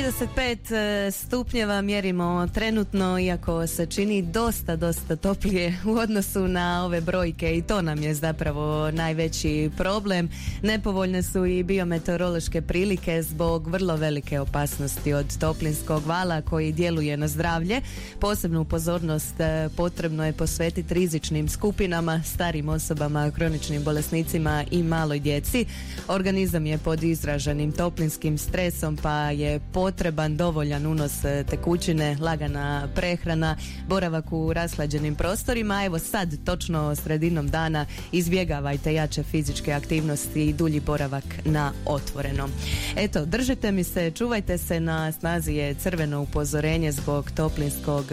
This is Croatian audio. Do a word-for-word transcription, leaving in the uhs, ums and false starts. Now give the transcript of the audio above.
trideset pet stupnjeva mjerimo trenutno, iako se čini dosta, dosta toplije u odnosu na ove brojke, i to nam je zapravo najveći problem. Nepovoljne su i biometeorološke prilike zbog vrlo velike opasnosti od toplinskog vala koji djeluje na zdravlje. Posebnu pozornost potrebno je posvetiti rizičnim skupinama, starim osobama, kroničnim bolesnicima i maloj djeci. Organizam je pod izraženim toplinskim stresom, pa je potreban dovoljan unos tekućine, lagana prehrana, boravak u rashlađenim prostorima. Evo sad, točno sredinom dana, izbjegavajte jače fizičke aktivnosti i dulji boravak na otvorenom. Eto, držite mi se, čuvajte se, na snazi je crveno upozorenje zbog toplinskog